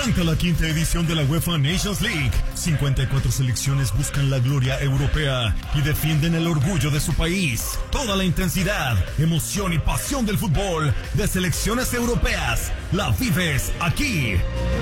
Arranca la quinta edición de la UEFA Nations League. 54 selecciones buscan la gloria europea y defienden el orgullo de su país. Toda la intensidad, emoción y pasión del fútbol de selecciones europeas la vives aquí.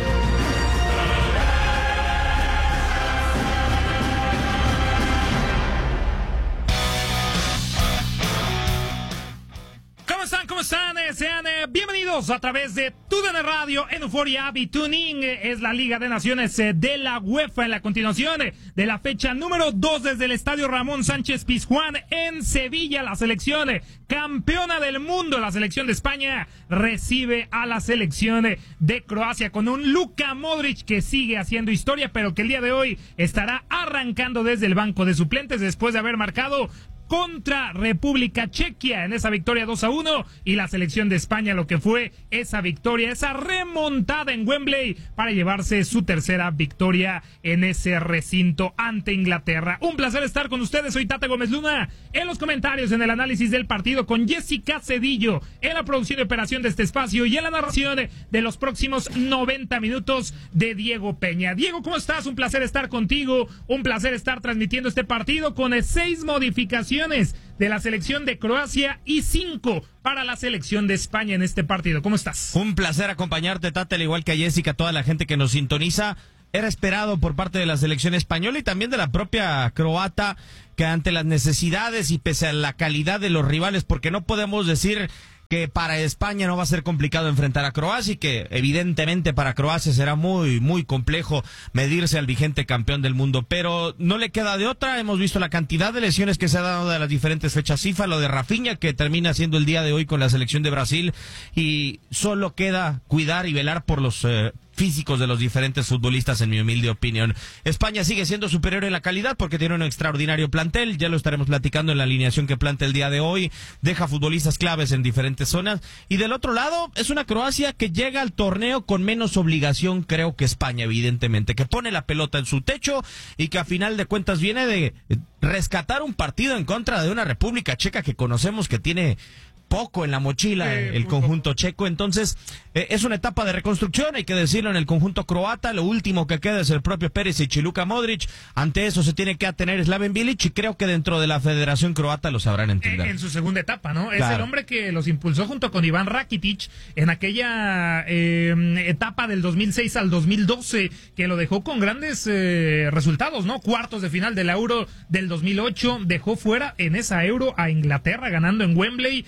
¿Cómo están? Sean bienvenidos a través de TUDN Radio en Euphoria App y Tuning. Es la Liga de Naciones de la UEFA en la continuación de la fecha número 2 desde el Estadio Ramón Sánchez Pizjuán en Sevilla. La selección campeona del mundo, la selección de España, recibe a la selección de Croacia con un Luka Modric que sigue haciendo historia, pero que el día de hoy estará arrancando desde el banco de suplentes después de haber marcado contra República Chequia en esa victoria 2-1, y la selección de España lo que fue esa victoria, esa remontada en Wembley para llevarse su tercera victoria en ese recinto ante Inglaterra. Un placer estar con ustedes, soy Tata Gómez Luna, en los comentarios, en el análisis del partido con Jessica Cedillo, en la producción y operación de este espacio y en la narración de los próximos 90 minutos de Diego Peña. Diego, ¿cómo estás? Un placer estar contigo, un placer estar transmitiendo este partido con 6 modificaciones de la selección de Croacia y 5 para la selección de España en este partido. ¿Cómo estás? Un placer acompañarte, Tata, al igual que a Jessica, toda la gente que nos sintoniza. Era esperado por parte de la selección española y también de la propia croata, que ante las necesidades y pese a la calidad de los rivales, porque no podemos decir que para España no va a ser complicado enfrentar a Croacia y que evidentemente para Croacia será muy, muy complejo medirse al vigente campeón del mundo, pero no le queda de otra. Hemos visto la cantidad de lesiones que se ha dado de las diferentes fechas FIFA, lo de Rafinha que termina siendo el día de hoy con la selección de Brasil, y solo queda cuidar y velar por los físicos de los diferentes futbolistas, en mi humilde opinión. España sigue siendo superior en la calidad porque tiene un extraordinario plantel, ya lo estaremos platicando en la alineación que plantea el día de hoy, deja futbolistas claves en diferentes zonas, y del otro lado es una Croacia que llega al torneo con menos obligación, creo, que España, evidentemente, que pone la pelota en su techo y que a final de cuentas viene de rescatar un partido en contra de una República Checa que conocemos que tiene poco en la mochila, el conjunto checo. Entonces es una etapa de reconstrucción, hay que decirlo, en el conjunto croata. Lo último que queda es el propio Perisic y Luka Modric. Ante eso se tiene que atener Slaven Bilic, y creo que dentro de la Federación Croata lo sabrán entender. En su segunda etapa, ¿no? Claro. Es el hombre que los impulsó junto con Iván Rakitic en aquella etapa del 2006 al 2012, que lo dejó con grandes resultados, ¿no? Cuartos de final de la Euro del 2008, dejó fuera en esa Euro a Inglaterra ganando en Wembley.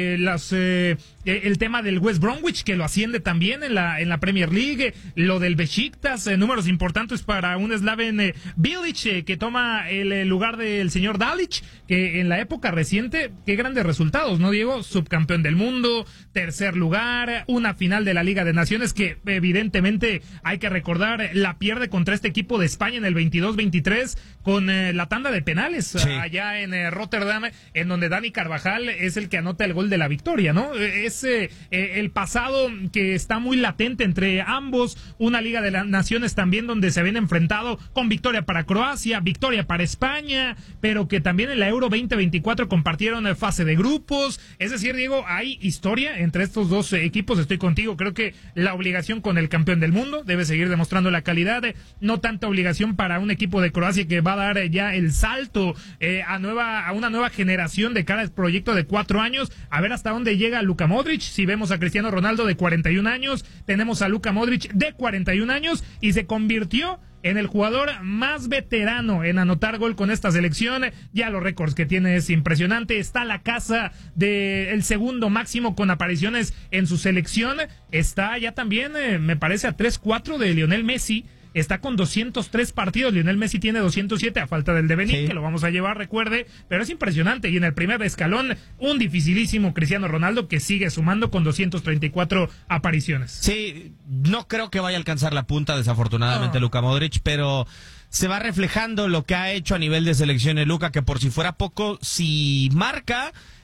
El tema del West Bromwich, que lo asciende también en la Premier League, lo del Besiktas, números importantes para un Slaven Bilic, que toma el lugar del señor Dalic, que en la época reciente, qué grandes resultados, ¿no, Diego? Subcampeón del mundo, tercer lugar, una final de la Liga de Naciones que evidentemente hay que recordar, la pierde contra este equipo de España en el 22-23 con la tanda de penales, sí, allá en Rotterdam, en donde Dani Carvajal es el que anota el gol de la victoria, ¿no? Es el pasado que está muy latente entre ambos, una Liga de las Naciones también donde se habían enfrentado con victoria para Croacia, victoria para España, pero que también en la Euro 2024 compartieron fase de grupos. Es decir, Diego, hay historia entre estos dos equipos. Estoy contigo, creo que la obligación con el campeón del mundo debe seguir demostrando la calidad, no tanta obligación para un equipo de Croacia que va a dar ya el salto a una nueva generación de cara al proyecto de 4 años, a ver hasta dónde llega Luka Modric. Si vemos a Cristiano Ronaldo de 41 años, tenemos a Luka Modric de 41 años y se convirtió en el jugador más veterano en anotar gol con esta selección. Ya los récords que tiene es impresionante. Está a la casa del segundo máximo con apariciones en su selección. Está ya también, me parece, a 3-4 de Lionel Messi. Está con 203 partidos, Lionel Messi tiene 207 a falta del devenir, sí, que lo vamos a llevar, recuerde, pero es impresionante. Y en el primer escalón, un dificilísimo Cristiano Ronaldo que sigue sumando con 234 apariciones. Sí, no creo que vaya a alcanzar la punta, desafortunadamente, Luka Modric, pero se va reflejando lo que ha hecho a nivel de selecciones Luka, que por si fuera poco, si marca,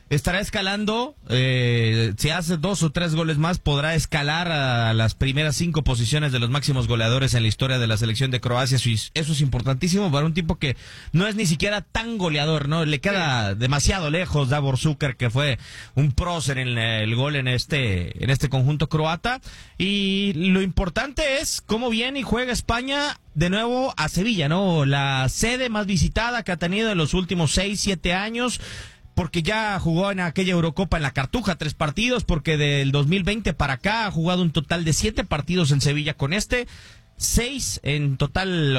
estará escalando, si hace 2 o 3 goles más, podrá escalar a las primeras 5 posiciones de los máximos goleadores en la historia de la selección de Croacia. Eso es importantísimo para un tipo que no es ni siquiera tan goleador, ¿no? Le queda demasiado lejos Davor Šuker, que fue un prócer en el gol en este conjunto croata. Y lo importante es cómo viene y juega España de nuevo a Sevilla, ¿no? La sede más visitada que ha tenido en los últimos 6-7 años. Porque ya jugó en aquella Eurocopa en la Cartuja 3 partidos, porque del 2020 para acá ha jugado un total de 7 partidos en Sevilla con 6 en total,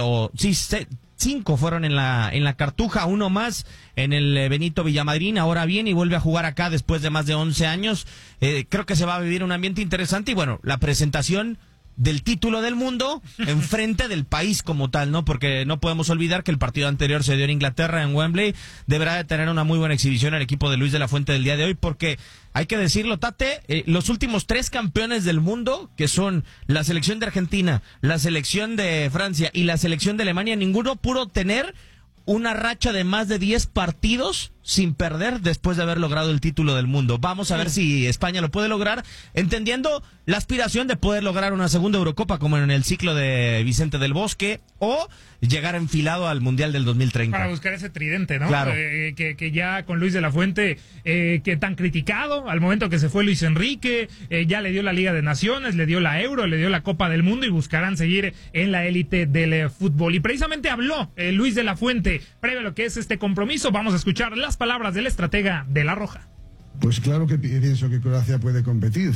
5 fueron en la Cartuja, 1 más en el Benito Villamadrín. Ahora viene y vuelve a jugar acá después de más de 11 años. Creo que se va a vivir un ambiente interesante y bueno, la presentación del título del mundo enfrente del país como tal, ¿no? Porque no podemos olvidar que el partido anterior se dio en Inglaterra, en Wembley. Deberá de tener una muy buena exhibición el equipo de Luis de la Fuente del día de hoy, porque hay que decirlo, Tate, los últimos 3 campeones del mundo, que son la selección de Argentina, la selección de Francia y la selección de Alemania, ninguno pudo tener una racha de más de 10 partidos sin perder después de haber logrado el título del mundo. Vamos a ver si España lo puede lograr, entendiendo la aspiración de poder lograr una segunda Eurocopa como en el ciclo de Vicente del Bosque, o llegar enfilado al Mundial del 2030. Para buscar ese tridente, ¿no? Claro. Que ya con Luis de la Fuente, que tan criticado, al momento que se fue Luis Enrique, ya le dio la Liga de Naciones, le dio la Euro, le dio la Copa del Mundo y buscarán seguir en la élite del fútbol. Y precisamente habló Luis de la Fuente previo a lo que es este compromiso. Vamos a escuchar las palabras del estratega de La Roja. Pues claro que pienso que Croacia puede competir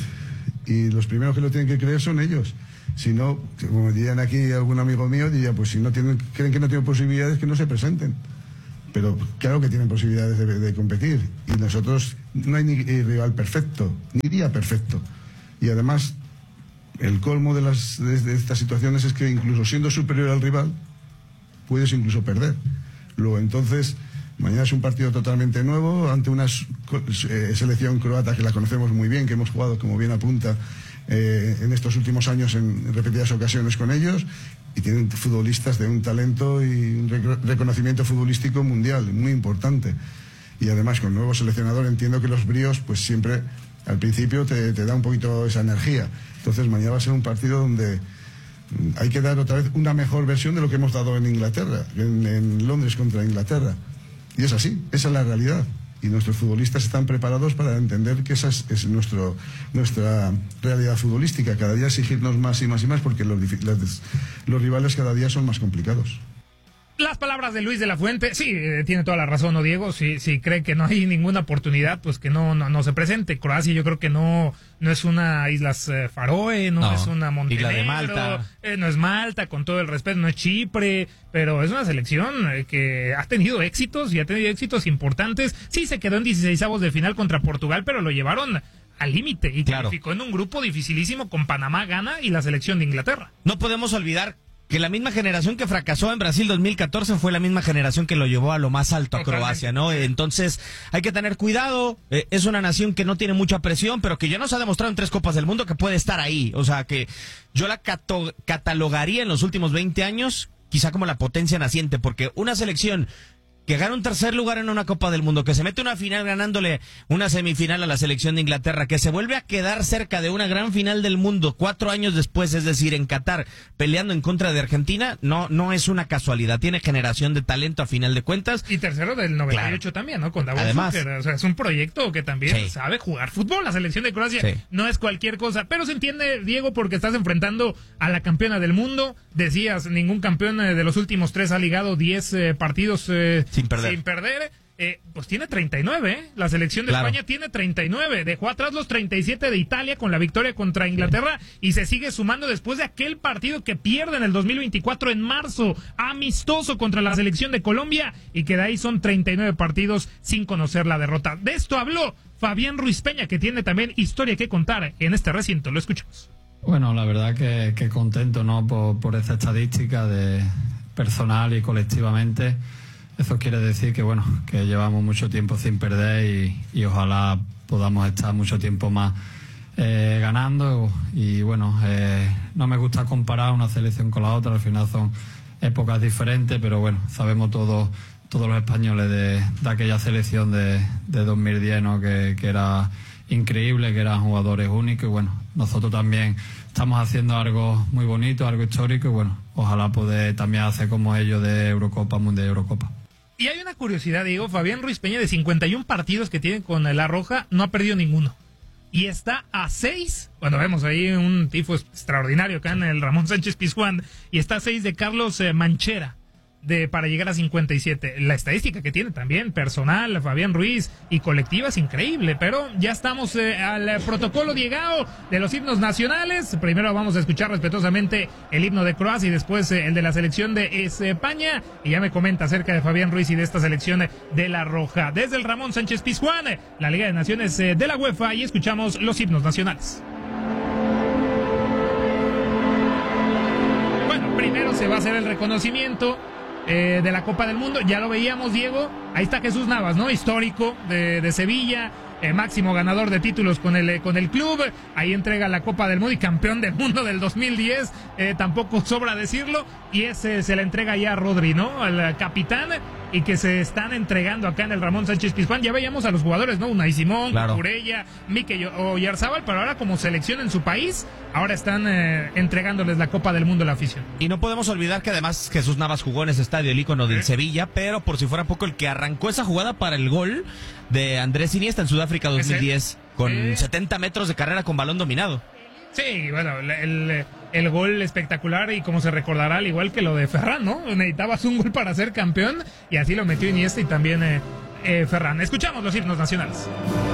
y los primeros que lo tienen que creer son ellos. Si no, como dirían aquí algún amigo mío, diría, pues si no creen que no tienen posibilidades, que no se presenten. Pero claro que tienen posibilidades de competir y nosotros no hay ni rival perfecto, ni día perfecto. Y además, el colmo de estas situaciones es que incluso siendo superior al rival, puedes incluso perder. Luego, entonces, mañana es un partido totalmente nuevo ante una selección croata que la conocemos muy bien, que hemos jugado, como bien apunta, en estos últimos años en repetidas ocasiones con ellos, y tienen futbolistas de un talento y un reconocimiento futbolístico mundial muy importante. Y además, con el nuevo seleccionador, entiendo que los bríos, pues siempre al principio te da un poquito esa energía. Entonces mañana va a ser un partido donde hay que dar otra vez una mejor versión de lo que hemos dado en Inglaterra, en Londres contra Inglaterra. Y es así, esa es la realidad. Y nuestros futbolistas están preparados para entender que esa es nuestra realidad futbolística. Cada día exigirnos más y más y más, porque los rivales cada día son más complicados. Las palabras de Luis de la Fuente, sí, tiene toda la razón, ¿no, Diego? Si cree que no hay ninguna oportunidad, pues que no se presente. Croacia yo creo que no es una Islas Faroe, no es una Montenegro, Isla de Malta. No es Malta, con todo el respeto, no es Chipre, pero es una selección que ha tenido éxitos y ha tenido éxitos importantes. Sí, se quedó en 16avos de final contra Portugal, pero lo llevaron al límite y clasificó en un grupo dificilísimo con Panamá, Ghana y la selección de Inglaterra. No podemos olvidar que la misma generación que fracasó en Brasil 2014 fue la misma generación que lo llevó a lo más alto a Croacia, ¿no? Entonces hay que tener cuidado. Es una nación que no tiene mucha presión, pero que ya nos ha demostrado en 3 Copas del Mundo que puede estar ahí. O sea, que yo la catalogaría en los últimos 20 años quizá como la potencia naciente, porque una selección que gana un tercer lugar en una Copa del Mundo, que se mete una final ganándole una semifinal a la selección de Inglaterra, que se vuelve a quedar cerca de una gran final del mundo 4 años después, es decir, en Qatar, peleando en contra de Argentina, no es una casualidad, tiene generación de talento a final de cuentas. Y tercero del 98 claro. También, ¿no? Con Davor Šuker. O sea, es un proyecto que también sabe jugar fútbol. La selección de Croacia no es cualquier cosa, pero se entiende, Diego, porque estás enfrentando a la campeona del mundo. Decías, ningún campeón de los últimos 3 ha ligado 10 partidos sin perder. Pues tiene 39, La selección de España tiene 39. Dejó atrás los 37 de Italia con la victoria contra Inglaterra y se sigue sumando después de aquel partido que pierde en el 2024 en marzo, amistoso contra la selección de Colombia, y que de ahí son 39 partidos sin conocer la derrota. De esto habló Fabián Ruiz Peña, que tiene también historia que contar en este recinto. Lo escuchamos. Bueno, la verdad que contento, ¿no? Por esta estadística de personal y colectivamente. Eso quiere decir que bueno, que llevamos mucho tiempo sin perder y ojalá podamos estar mucho tiempo más ganando. Y bueno, no me gusta comparar una selección con la otra, al final son épocas diferentes, pero bueno, sabemos todos todos los españoles de aquella selección de 2010, ¿no? Que era increíble, que eran jugadores únicos, y bueno, nosotros también estamos haciendo algo muy bonito, algo histórico, y bueno, ojalá poder también hacer como ellos de Eurocopa, Mundial, Eurocopa. Y hay una curiosidad, Diego, Fabián Ruiz Peña, de 51 partidos que tiene con la Roja, no ha perdido ninguno. Y está a 6, bueno, vemos ahí un tifo extraordinario acá en el Ramón Sánchez Pizjuán, y está a 6 de Carlos Manchera, para llegar a 57. La estadística que tiene también, personal, Fabián Ruiz, y colectiva, es increíble. Pero ya estamos al protocolo, Diegao, de los himnos nacionales. Primero vamos a escuchar respetuosamente el himno de Croacia y después el de la selección de España. Y ya me comenta acerca de Fabián Ruiz y de esta selección de la Roja. Desde el Ramón Sánchez Pizjuán, la Liga de Naciones de la UEFA, y escuchamos los himnos nacionales. Bueno, primero se va a hacer el reconocimiento de la Copa del Mundo. Ya lo veíamos, Diego, ahí está Jesús Navas, ¿no? Histórico de Sevilla, máximo ganador de títulos con el club. Ahí entrega la Copa del Mundo y campeón del mundo del 2010, tampoco sobra decirlo. Y ese se la entrega ya a Rodri, ¿no? Al capitán, y que se están entregando acá en el Ramón Sánchez Pizjuán. Ya veíamos a los jugadores, ¿no? Unai Simón, claro, Cucurella, Mikel Oyarzabal, pero ahora como selección en su país, ahora están entregándoles la Copa del Mundo a la afición. Y no podemos olvidar que además Jesús Navas jugó en ese estadio, el ícono del Sevilla, pero por si fuera poco, el que arrancó esa jugada para el gol de Andrés Iniesta en Sudáfrica 2010, con 70 metros de carrera con balón dominado. Sí, bueno, el gol espectacular, y como se recordará, al igual que lo de Ferran, ¿no? Necesitabas un gol para ser campeón, y así lo metió Iniesta y también Ferran. Escuchamos los himnos nacionales.